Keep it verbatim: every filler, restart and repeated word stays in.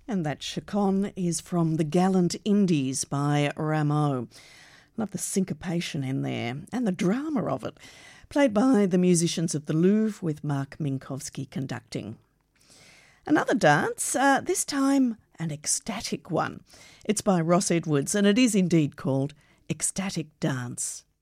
And that Chaconne is from The Gallant Indies by Rameau. Love the syncopation in there and the drama of it. Played by the musicians of the Louvre with Mark Minkowski conducting. Another dance, uh, this time an ecstatic one. It's by Ross Edwards and it is indeed called Ecstatic Dance.